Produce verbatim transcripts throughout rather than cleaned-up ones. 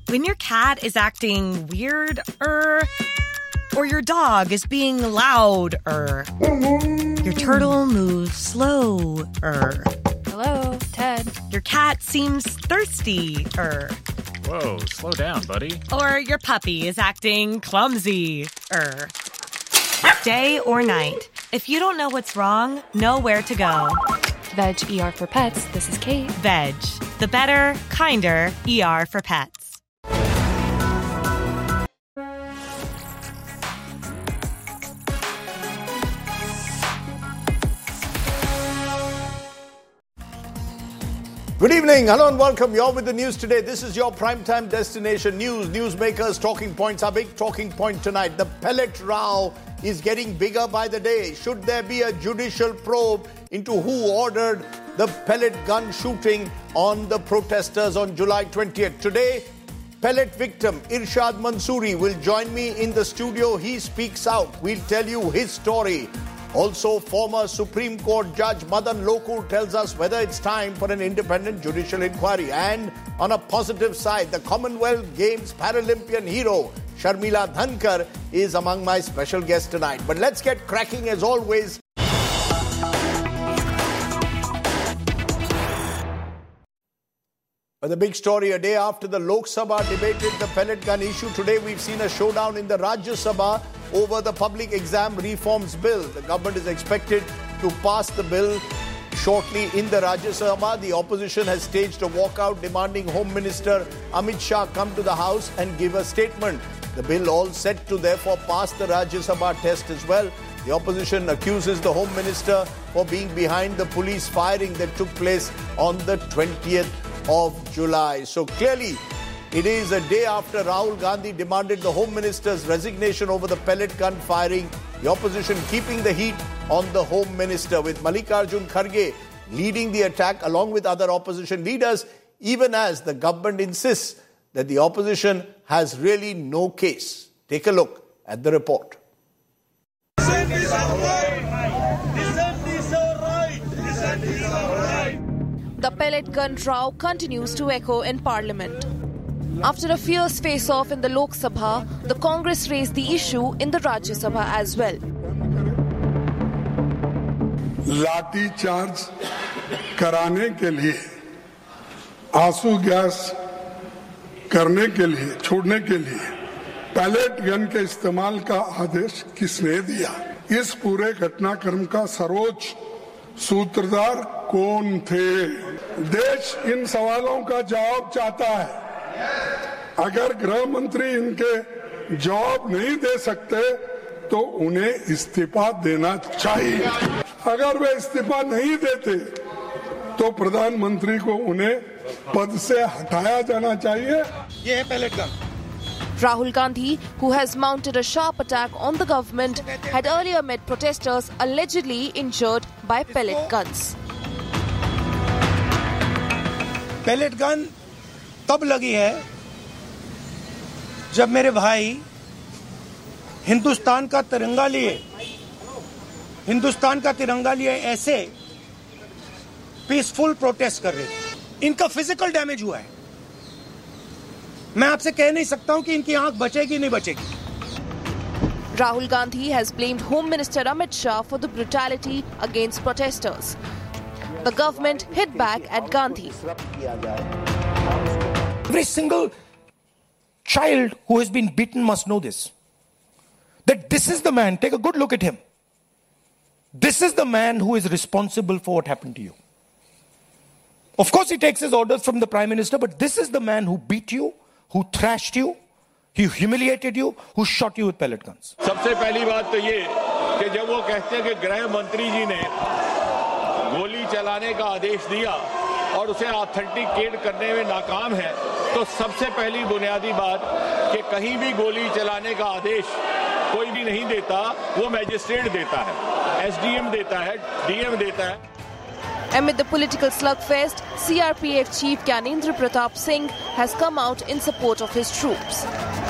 When your cat is acting weird-er, or your dog is being loud-er, your turtle moves slow-er. Hello, Ted. Your cat seems thirsty-er. Whoa, slow down, buddy. Or your puppy is acting clumsy-er. Day or night, if you don't know what's wrong, know where to go. Veg E R for Pets, this is Kate. Veg, the better, kinder E R for pets. Good evening. Hello and welcome. You're with the news today. This is your primetime destination news. Newsmakers, talking points. Our big talking point tonight. The pellet row is getting bigger by the day. Should there be a judicial probe into who ordered the pellet gun shooting on the protesters on July twentieth? Today, pellet victim Irshad Mansoori will join me in the studio. He speaks out. We'll tell you his story. Also, former Supreme Court Judge Madan Lokur tells us whether it's time for an independent judicial inquiry. And on a positive side, the Commonwealth Games Paralympian hero Sharmila Dhankar is among my special guests tonight. But let's get cracking as always. The big story, a day after the Lok Sabha debated the pellet gun issue, today we've seen a showdown in the Rajya Sabha over the public exam reforms bill. The government is expected to pass the bill shortly in the Rajya Sabha. The opposition has staged a walkout demanding Home Minister Amit Shah come to the House and give a statement. The bill all set to therefore pass the Rajya Sabha test as well. The opposition accuses the Home Minister for being behind the police firing that took place on the twentieth of July. So clearly, it is a day after Rahul Gandhi demanded the Home Minister's resignation over the pellet gun firing. The opposition keeping the heat on the Home Minister, with Mallikarjun Kharge leading the attack along with other opposition leaders, even as the government insists that the opposition has really no case. Take a look at the report. Dissent is our right. Dissent is our right. Dissent is our right. The pellet gun row continues to echo in Parliament. After a fierce face-off in the Lok Sabha, the Congress raised the issue in the Rajya Sabha as well. लाठी charge कराने के लिए, आंसू gas करने के लिए, छोड़ने के लिए पैलेट गन के इस्तेमाल का आदेश किसने दिया? इस पूरे घटनाक्रम का सर्वोच्च सूत्रधार कौन थे? देश इन सवालों का जवाब चाहता है। अगर गृह मंत्री इनके जवाब नहीं दे सकते तो उन्हें इस्तीफा देना चाहिए। अगर वे इस्तीफा नहीं देते तो प्रधानमंत्री को उन्हें पद से हटाया जाना चाहिए। ये है pellet gun. Rahul Gandhi, who has mounted a sharp attack on the government, had earlier met protesters allegedly injured by pellet guns. Pellet gun तब लगी है जब मेरे भाई हिंदुस्तान का तिरंगा लिए हिंदुस्तान का तिरंगा लिए ऐसे पीसफुल प्रोटेस्ट कर रहे थे। इनका फिजिकल डैमेज हुआ है। मैं आपसे कह नहीं सकता हूं कि इनकी आंख बचेगी नहीं बचेगी। Rahul Gandhi has blamed Home Minister Amit Shah for the brutality against protesters. The government hit back at Gandhi. Every single child who has been beaten must know this. That this is the man, take a good look at him. This is the man who is responsible for what happened to you. Of course, he takes his orders from the Prime Minister, but this is the man who beat you, who thrashed you, he humiliated you, who shot you with pellet guns. सबसे पहली बात तो ये कि जब वो कहते हैं कि गृह मंत्री जी ने गोली चलाने का आदेश दिया और उसे ऑथेंटिकेट करने में नाकाम है, तो सबसे पहली बुनियादी बात कि कहीं भी गोली चलाने का आदेश कोई भी नहीं देता, वो मैजिस्ट्रेट देता है, एसडीएम देता है, डीएम देता है। Amid the political slugfest, C R P F Chief Gyanendra Pratap Singh has come out in support of his troops.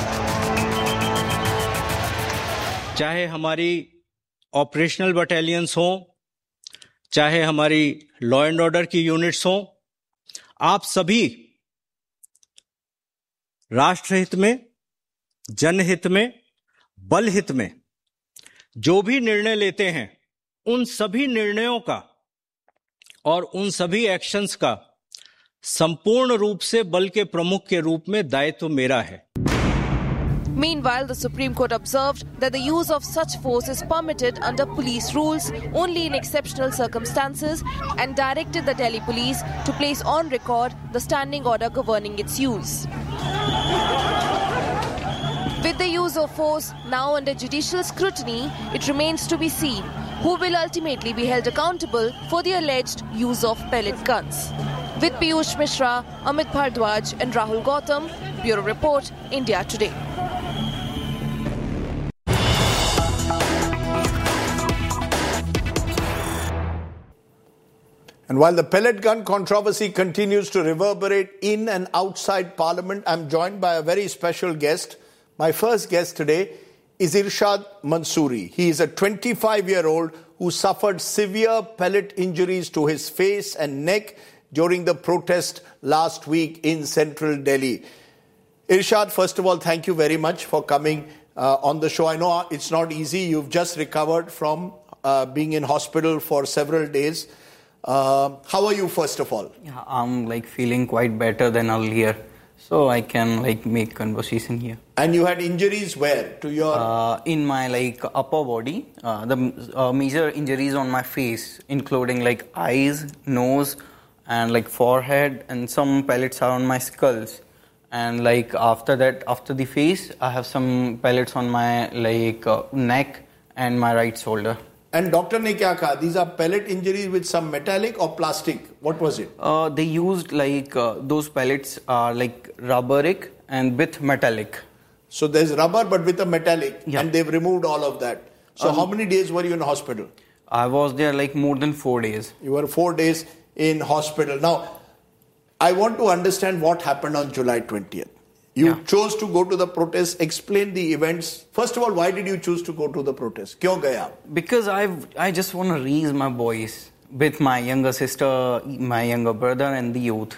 चाहे हमारी ऑपरेशनल बटालियंस हों, चाहे हमारी लॉ एंड ऑर्डर की यूनिट्स हों, आप सभी राष्ट्रहित में, जनहित में, बलहित में जो भी निर्णय लेते हैं, उन सभी निर्णयों का और उन सभी एक्शंस का संपूर्ण रूप से बल के प्रमुख के रूप में दायित्व मेरा है. Meanwhile, the Supreme Court observed that the use of such force is permitted under police rules only in exceptional circumstances and directed the Delhi police to place on record the standing order governing its use. With the use of force now under judicial scrutiny, it remains to be seen who will ultimately be held accountable for the alleged use of pellet guns. With Piyush Mishra, Amit Bhardwaj and Rahul Gautam, Bureau Report, India Today. And while the pellet gun controversy continues to reverberate in and outside Parliament, I'm joined by a very special guest. My first guest today is Irshad Mansoori. He is a twenty-five-year-old who suffered severe pellet injuries to his face and neck during the protest last week in central Delhi. Irshad, first of all, thank you very much for coming uh, on the show. I know it's not easy. You've just recovered from uh, being in hospital for several days. Uh, how are you, first of all? Yeah, I'm like feeling quite better than earlier, so I can like make conversation here. And you had injuries where? To your uh, in my like upper body, uh, the uh, major injuries on my face, including like eyes, nose, and like forehead, and some pellets are on my skulls. And like after that, after the face, I have some pellets on my like uh, neck and my right shoulder. And doctor ne kya kaha? These are pellet injuries with some metallic or plastic? What was it? Uh, they used like uh, those pellets are like rubberic and with metallic. So there's rubber but with a metallic, yeah. And they've removed all of that. So um, how many days were you in hospital? I was there like more than four days. You were four days in hospital. Now, I want to understand what happened on July twentieth. You yeah. chose to go to the protest. Explain the events. First of all, why did you choose to go to the protest? Kyon gaya? Because I I just want to raise my voice with my younger sister, my younger brother, and the youth.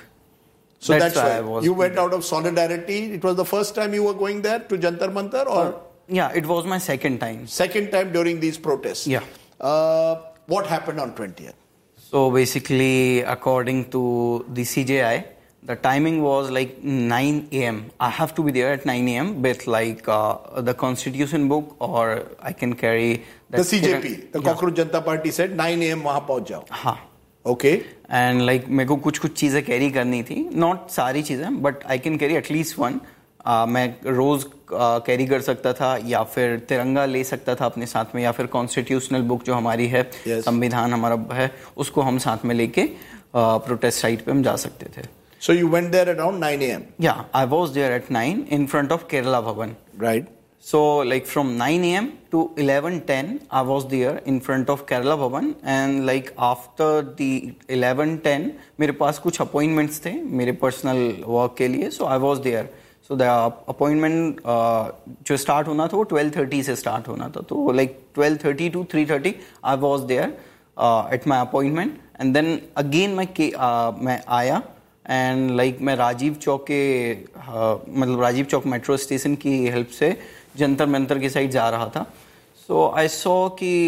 So that's, that's why, why I was. You went out of solidarity. It was the first time you were going there to Jantar Mantar, or? Uh, yeah, it was my second time. Second time during these protests. Yeah. Uh, what happened on twentieth? So basically, according to the C J I, the timing was like nine a.m. I have to be there at nine a.m. with like uh, the constitution book, or I can carry... The C J P, the yeah. Cockroach Janata Party said nine a.m. वहाँ पहुँच जाओ. हाँ. Okay. And like मेरे को कुछ कुछ चीज़ें carry करनी थी. Not सारी चीज़ें, but I can carry at least one. Uh, मैं रोज कैरी uh, कर सकता था, या फिर तिरंगा ले सकता था अपने साथ में, या फिर कॉन्स्टिट्यूशनल बुक जो हमारी है, yes. संविधान हमारा है, उसको हम साथ में लेके प्रोटेस्ट साइट पे हम जा सकते थे. So you went there around nine a.m. Yeah, I was there at nine in front of Kerala Bhavan. Right. So like from nine a.m. to eleven ten, I was there in front of Kerala Bhavan, and like after the eleven ten, मेरे पास कुछ appointments थे मेरे personal work के लिए, so I was there. So the appointment uh, जो start होना था वो twelve thirty से start होना था, तो like twelve thirty to three thirty I was there uh, at my appointment, and then again मैं uh, मैं आया and like मैं राजीव चौक के uh, मतलब राजीव चौक मेट्रो स्टेशन की हेल्प से जंतर मंतर की साइड जा रहा था. सो आई सॉ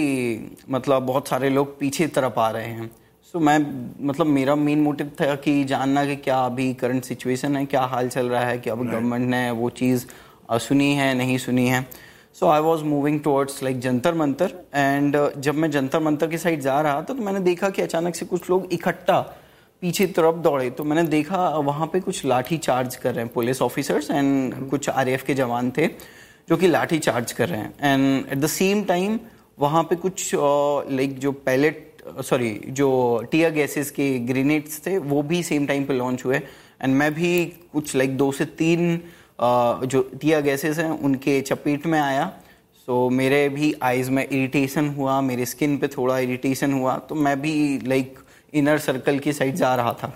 कि मतलब बहुत सारे लोग पीछे तरफ आ रहे हैं. सो so, मैं मतलब मेरा मेन मोटिव था कि जानना कि क्या अभी करंट सिचुएशन है, क्या हाल चल रहा है, कि अब गवर्नमेंट ने वो चीज़ सुनी है नहीं सुनी है. सो I was moving towards like Jantar Mantar, and जब मैं जंतर मंतर की साइड जा रहा था तो मैंने देखा कि अचानक से कुछ लोग इकट्ठा पीछे तरफ दौड़े. तो मैंने देखा वहाँ पे कुछ लाठी चार्ज कर रहे हैं पुलिस ऑफिसर्स, एंड कुछ आरएएफ के जवान थे जो कि लाठी चार्ज कर रहे हैं. And at the same time वहाँ पे कुछ लाइक uh, जो पैलेट सॉरी जो टीयर गैसेस के ग्रेनेड्स थे वो भी सेम टाइम पे लॉन्च हुए. एंड मैं भी कुछ लाइक दो से तीन uh, जो टीयर गैसेस हैं उनके चपेट में आया. सो so, मेरे भी आइज में इरिटेशन हुआ, मेरे स्किन पे थोड़ा इरिटेशन हुआ, तो मैं भी लाइक इनर सर्कल की साइड जा रहा था.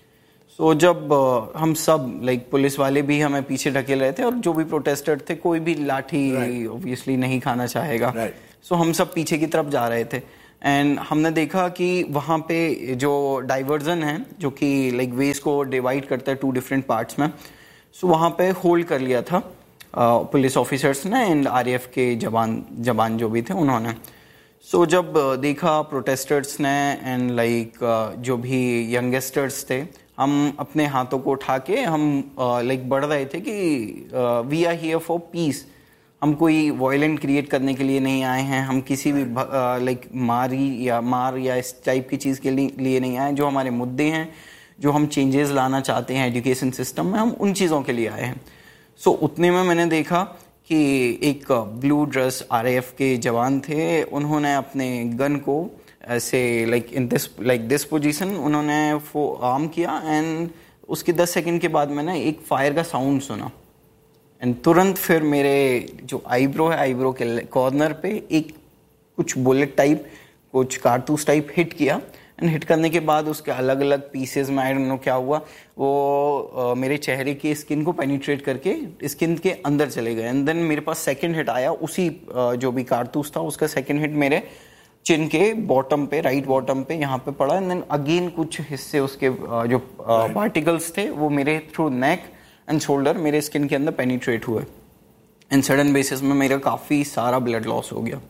सो so, जब uh, हम सब लाइक पुलिस वाले भी हमें पीछे ढकेल रहे थे, और जो भी प्रोटेस्टर थे कोई भी लाठी ऑब्वियसली right. नहीं खाना चाहेगा. सो right. so, हम सब पीछे की तरफ जा रहे थे, एंड हमने देखा कि वहाँ पे जो डाइवर्जन है जो कि लाइक वेज को डिवाइड करता है टू डिफरेंट पार्ट्स में. सो वहाँ पे होल्ड कर लिया था पुलिस ऑफिसर्स ने एंड आरएएफ के जवान जवान जो भी थे उन्होंने. सो so, जब देखा प्रोटेस्टर्स ने एंड लाइक जो भी यंगस्टर्स थे, हम अपने हाथों को उठा के हम लाइक uh, बढ़ रहे थे कि we are here for piece. हम कोई वायलेंट क्रिएट करने के लिए नहीं आए हैं, हम किसी भी लाइक uh, like, मारी या मार या इस टाइप की चीज़ के लिए नहीं आए. जो हमारे मुद्दे हैं, जो हम चेंजेस लाना चाहते हैं एजुकेशन सिस्टम में, हम उन चीज़ों के लिए आए हैं. सो so, उतने में मैंने देखा कि एक ब्लू ड्रेस आरएएफ के जवान थे, उन्होंने अपने गन को ऐसे like in this like this position उन्होंने वो आर्म किया एंड उसके दस सेकंड के बाद मैंने एक फायर का साउंड सुना एंड तुरंत फिर मेरे जो आईब्रो है, आईब्रो के कॉर्नर पे एक कुछ बुलेट टाइप, कुछ कारतूस टाइप हिट किया एंड हिट करने के बाद उसके अलग अलग पीसेस में आई डोंट नो क्या हुआ, वो uh, मेरे चेहरे की स्किन को पेनिट्रेट करके स्किन के अंदर चले गए. एंड देन मेरे पास सेकंड हिट आया, उसी uh, जो भी कारतूस था उसका सेकंड हिट मेरे चिन के बॉटम पे, राइट बॉटम पे यहाँ पे पड़ा. एंड देन अगेन कुछ हिस्से उसके uh, जो पार्टिकल्स uh, थे वो मेरे थ्रू नेक एंड शोल्डर मेरे स्किन के अंदर पेनिट्रेट हुए एंड सडन बेसिस में मेरा काफ़ी सारा ब्लड लॉस हो गया.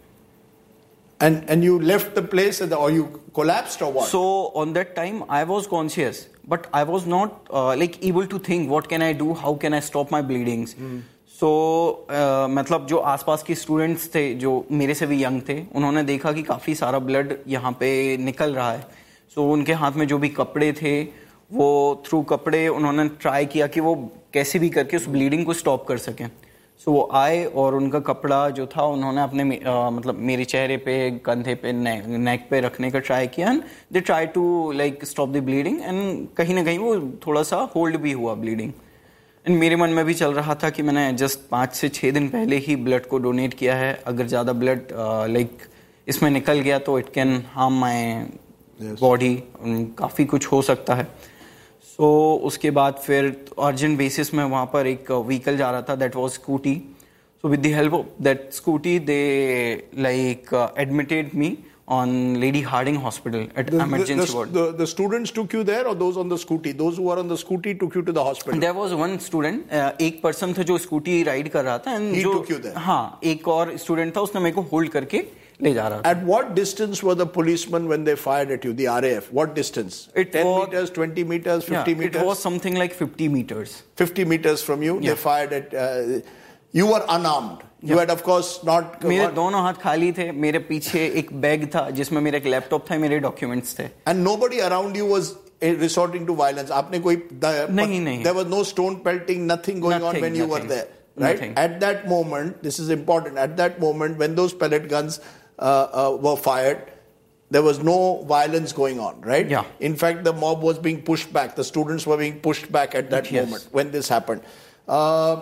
And and you left the place or you collapsed or what? So on that time I was conscious, but I was not uh, like able to think what can I do, how can I stop my bleedings. Hmm. So uh, मतलब जो आसपास के students थे जो मेरे से भी young थे, उन्होंने देखा कि काफ़ी सारा ब्लड यहाँ पे निकल रहा है. So उनके हाथ में जो भी कपड़े थे, वो थ्रू कपड़े उन्होंने ट्राई किया कि वो कैसे भी करके उस ब्लीडिंग को स्टॉप कर सकें. सो so, वो आए और उनका कपड़ा जो था उन्होंने अपने आ, मतलब मेरे चेहरे पे, कंधे पे, ने, नेक पे रखने का ट्राई किया and they try to like stop the bleeding and कहीं ना कहीं वो थोड़ा सा होल्ड भी हुआ ब्लीडिंग. एंड मेरे मन में भी चल रहा था कि मैंने जस्ट पाँच से छः दिन पहले ही ब्लड को डोनेट किया है, अगर ज़्यादा ब्लड लाइक इसमें निकल गया तो it can harm my body, काफ़ी कुछ हो सकता है. सो so, उसके बाद फिर अर्जेंट बेसिस में वहाँ पर एक व्हीकल जा रहा था, that was scooty. So with the help of that scooty they like admitted me on lady Hardinge hospital eight emergency ward. The students took you there or those on the scooty? Those who were on the scooty took you to the hospital? There was one student, uh, एक person था जो scooty ride कर रहा था and जो took you there? हाँ, एक और स्टूडेंट था, उसने मेरे को होल्ड करके ले जा रहा था. At what distance were the policemen when they fired at you, the R A F? What distance? It ten was, meters, twenty meters, fifty yeah, meters? It was something like fifty meters. fifty meters from you, yeah. They fired at... Uh, you were unarmed. You yeah. had of course not... मेरे दोनों हाथ खाली थे, मेरे पीछे एक bag था जिसमें मेरा एक लैपटॉप था, मेरे डॉक्यूमेंट्स थे. And nobody around you was resorting to violence? आपने कोई... नहीं, नहीं. There was no stone pelting, nothing going nothing, on when you nothing. were there, right? Nothing. At that moment, this is important, at that moment when those pellet guns uh, uh, were fired, there was no violence going on, right? Yeah. In fact, the mob was being pushed back. The students were being pushed back at that yes. moment when this happened. Uh,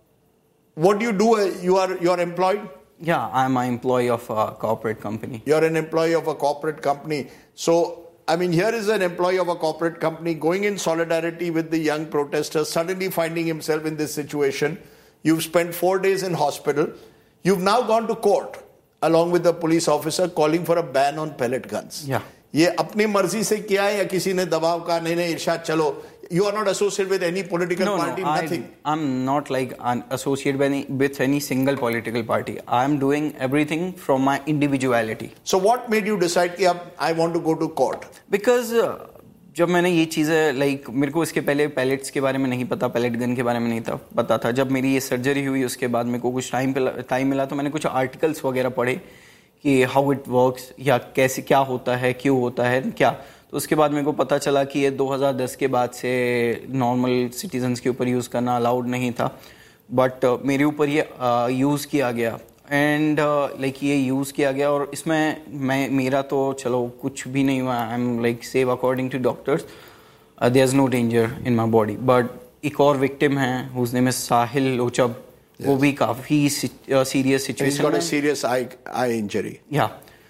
what do you do? You are you are employed? Yeah, I'm an employee of a corporate company. You're an employee of a corporate company. So, I mean, here is an employee of a corporate company going in solidarity with the young protesters, suddenly finding himself in this situation. You've spent four days in hospital. You've now gone to court along with the police officer calling for a ban on pellet guns. Yeah. ये अपनी मर्जी से किया है या किसी ने दबाव का नहीं नहीं इरशाद चलो? You are not associated with any political no, party, no, nothing. I, I'm not like associated with any, with any single political party. I'm doing everything from my individuality. So what made you decide कि अब I want to go to court? Because uh, जब मैंने ये चीज़ें like मेरे को इसके पहले पैलेट्स के बारे में नहीं पता, पैलेट गन के बारे में नहीं था पता था. जब मेरी ये सर्जरी हुई उसके बाद मेरे को कुछ टाइम टाइम मिला तो मैंने कुछ आर्टिकल्स वगैरह पढ़े कि हाउ इट वर्क्स या कैसे क्या होता है, क्यों होता है, क्या. तो उसके बाद मेरे को पता चला कि ये दो हज़ार दस के बाद से नॉर्मल सिटीजन्स के ऊपर यूज़ करना अलाउड नहीं था, बट uh, मेरे ऊपर ये यूज़ uh, किया गया एंड लाइक uh, ये यूज़ किया गया और इसमें मैं मेरा तो चलो कुछ भी नहीं हुआ. I am like save according to doctors, there is no danger in my body. But एक और विक्टिम है हुज नेम इज साहिल लोचब, वो भी काफ़ी सीरियस सिचुएशन है, सीरियस आई आई इंजरी. या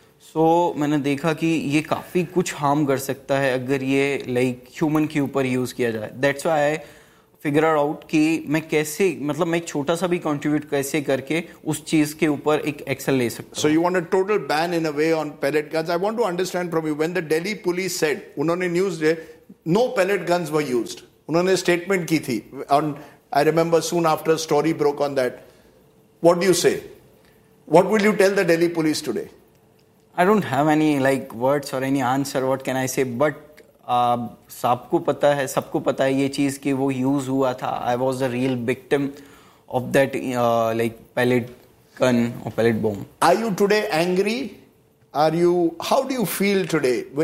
सो मैंने देखा कि ये काफ़ी कुछ हार्म कर सकता है अगर ये लाइक ह्यूमन के ऊपर यूज़ किया जाए. That's why I figure out कि मैं कैसे मतलब मैं एक छोटा सा भी कंट्रीब्यूट कैसे करके उस चीज़ के ऊपर एक एक्शन ले सकता हूँ. So you want a total ban in a way on palette guns. I want to understand from you when the Delhi police said, उन्होंने news no palette guns were used, उन्होंने स्टेटमेंट की थी on I remember soon after a story broke on that. What do you say? What will you tell the Delhi police today? I don't have any like words or any answer. What can I say? But uh, सबको पता है, सबको पता है ये चीज कि वो use हुआ था. I was the real victim of that uh, like pellet gun or pellet bomb. Are you today angry? Are you? How do you feel today?